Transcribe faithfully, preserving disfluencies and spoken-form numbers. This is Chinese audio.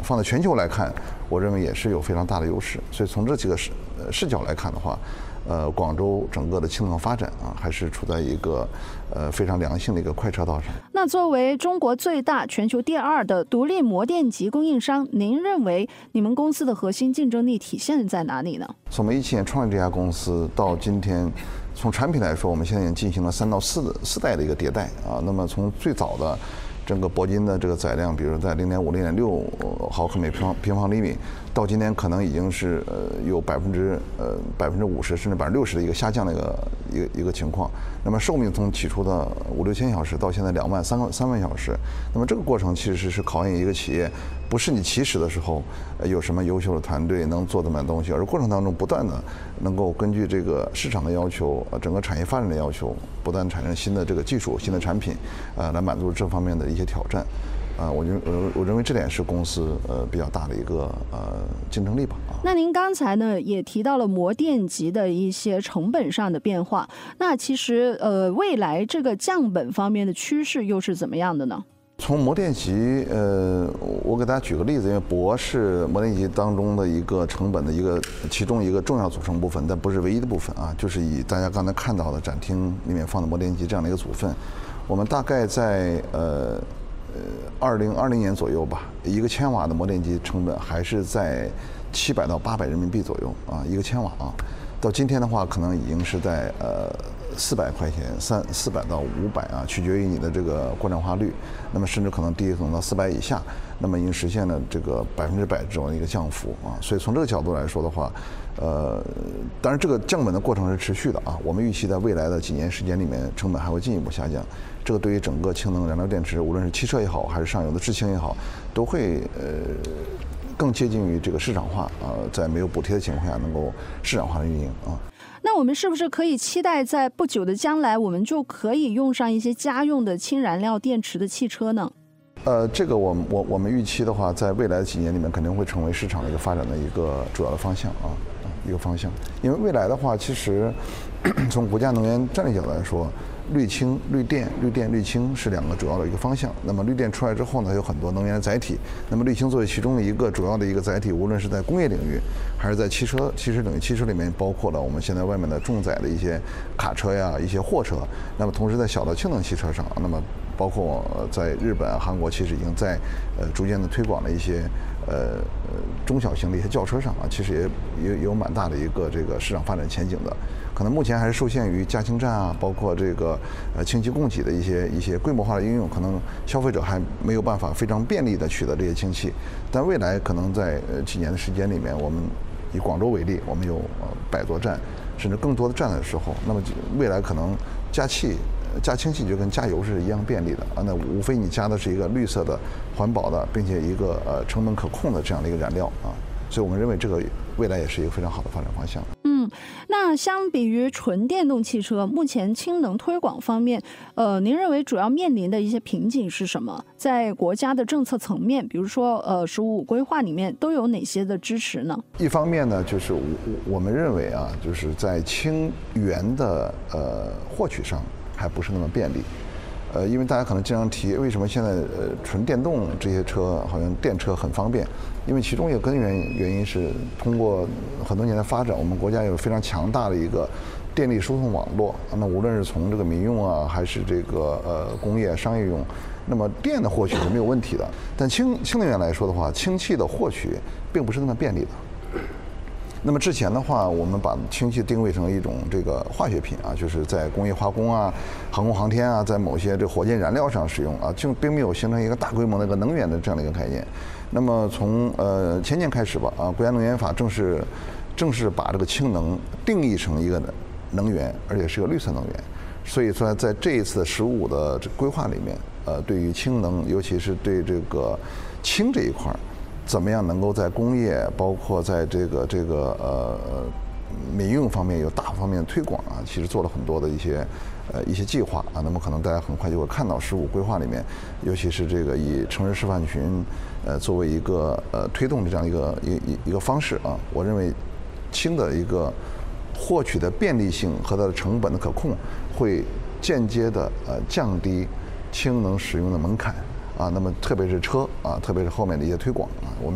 放在全球来看，我认为也是有非常大的优势。所以从这几个视呃视角来看的话，呃，广州整个的氢能发展啊，还是处在一个呃非常良性的一个快车道上。 那作为中国最大、全球第二的独立模电极供应商，您认为你们公司的核心竞争力体现在哪里呢？ 从我们一七年创立这家公司到今天，从产品来说，我们现在已经进行了三到四四代的一个迭代啊。那么从最早的整个铂金的这个载量，比如在零点五、零点六毫克每平方平方厘米，到今天可能已经是呃有百分之呃百分之五十甚至百分之六十的一个下降的一个一个一个情况。那么寿命从起初的五六千小时到现在两万三万三万小时，那么这个过程其实是考验一个企业，不是你起始的时候呃有什么优秀的团队能做这么东西，而过程当中不断的能够根据这个市场的要求，呃整个产业发展的要求，不断产生新的这个技术、新的产品，呃来满足这方面的一些挑战。啊，我认我我认为这点是公司呃比较大的一个呃竞争力吧。 那您刚才呢也提到了模电极的一些成本上的变化，那其实呃未来这个降本方面的趋势又是怎么样的呢？ 从模电极，呃，我给大家举个例子，因为铂是模电极当中的一个成本的一个其中一个重要组成部分，但不是唯一的部分啊，就是以大家刚才看到的展厅里面放的模电极这样的一个组分，我们大概在呃。呃，二零二零年左右吧，一个千瓦的模电极成本还是在七百到八百人民币左右啊，一个千瓦啊。到今天的话，可能已经是在呃四百块钱，三四百到五百啊，取决于你的这个国产化率。那么甚至可能低可能到四百以下，那么已经实现了这个百分之百这种一个降幅啊。所以从这个角度来说的话，呃，当然这个降本的过程是持续的啊。我们预期在未来的几年时间里面，成本还会进一步下降。这个对于整个氢能燃料电池，无论是汽车也好，还是上游的制氢也好，都会呃更接近于这个市场化啊、呃，在没有补贴的情况下，能够市场化的运营啊。 那我们是不是可以期待在不久的将来，我们就可以用上一些家用的氢燃料电池的汽车呢？ 呃，这个我我我们预期的话，在未来的几年里面，肯定会成为市场的一个发展的一个主要的方向啊，一个方向。因为未来的话，其实从国家能源战略角度来说，绿氢、绿电、绿电、绿氢是两个主要的一个方向。那么绿电出来之后呢，有很多能源的载体。那么绿氢作为其中的一个主要的一个载体，无论是在工业领域，还是在汽车汽车领域，汽车里面包括了我们现在外面的重载的一些卡车呀、一些货车。那么同时在小的氢能汽车上，那么包括在日本、韩国，其实已经在呃逐渐的推广了一些呃中小型的一些轿车上啊，其实也也有蛮大的一个这个市场发展前景的。可能目前还是受限于加氢站啊，包括这个呃氢气供给的一些一些规模化的应用，可能消费者还没有办法非常便利的取得这些氢气。但未来可能在呃几年的时间里面，我们以广州为例，我们有呃百座站，甚至更多的站的时候，那么未来可能加气。加氢气就跟加油是一样便利的啊，那无非你加的是一个绿色的、环保的，并且一个呃成本可控的这样的一个燃料啊，所以我们认为这个未来也是一个非常好的发展方向。 嗯，那相比于纯电动汽车，目前氢能推广方面，呃，您认为主要面临的一些瓶颈是什么？在国家的政策层面，比如说呃“十五五”规划里面都有哪些的支持呢？ 一方面呢，就是我我们认为啊，就是在氢源的呃获取上。还不是那么便利，呃，因为大家可能经常提，为什么现在呃纯电动这些车好像电车很方便？因为其中一个根源原因是通过很多年的发展，我们国家有非常强大的一个电力输送网络。那无论是从这个民用啊，还是这个呃工业商业用，那么电的获取是没有问题的。但氢氢能源来说的话，氢气的获取并不是那么便利的。那么之前的话，我们把氢气定位成一种这个化学品啊，就是在工业化工啊、航空航天啊，在某些这火箭燃料上使用啊，就并没有形成一个大规模的一个能源的这样的一个概念。那么从呃前年开始吧，啊，国家能源法正式正式把这个氢能定义成一个能源，而且是个绿色能源。所以说，在这一次“十五五”的这规划里面，呃，对于氢能，尤其是对这个氢这一块儿。怎么样能够在工业，包括在这个这个呃民用方面有大方面的推广啊，其实做了很多的一些呃一些计划啊。那么可能大家很快就会看到“十五”规划里面，尤其是这个以城市示范群呃作为一个呃推动的这样一个一一一个方式啊。我认为氢的一个获取的便利性和它的成本的可控，会间接的呃降低氢能使用的门槛。啊，那么特别是车啊，特别是后面的一些推广啊，我们。